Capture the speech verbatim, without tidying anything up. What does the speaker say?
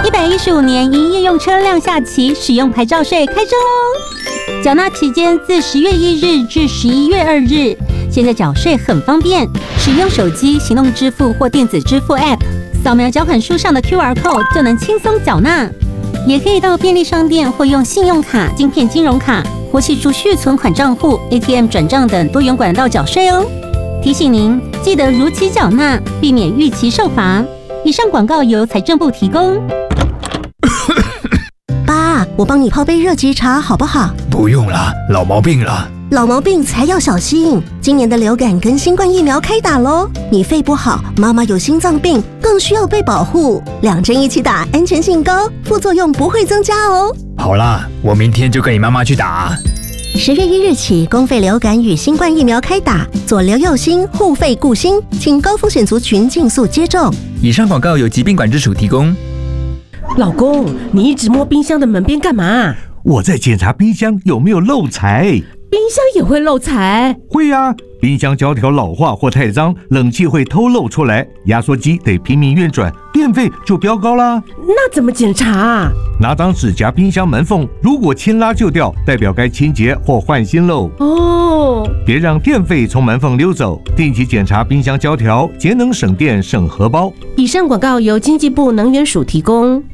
一百一十五年营业用车辆下期，使用牌照税开征喽！缴纳期间自十月一日至十一月二日。现在缴税很方便，使用手机、行动支付或电子支付 App， 扫描缴款书上的 Q R code 就能轻松缴纳。也可以到便利商店或用信用卡、晶片金融卡或系储蓄存款账户、A T M 转账等多元管道缴税哦。提醒您，记得如期缴纳，避免逾期受罚。以上广告由财政部提供。 爸，我帮你泡杯热吉茶好不好？ 不用了，老毛病了。 老毛病才要小心，今年的流感跟新冠疫苗开打咯。你肺不好，妈妈有心脏病，更需要被保护。两针一起打，安全性高，副作用不会增加哦。 好啦，我明天就跟你妈妈去打。 十月一日起，公费流感与新冠疫苗开打，左流右心，护肺顾心，请高风险族群尽速接种。 以上广告由疾病管制署提供。 老公，你一直摸冰箱的门边干嘛？ 我在检查冰箱有没有漏财。 冰箱也会漏财？ 会啊，冰箱胶条老化或太脏，冷气会偷漏出来，压缩机得拼命运转，电费就飙高啦。 那怎么检查啊？ 拿张纸夹冰箱门缝，如果牵拉就掉，代表该清洁或换新漏。 哦， 别让电费从门缝溜走，定期检查冰箱胶条，节能省电省荷包。 以上广告由经济部能源署提供。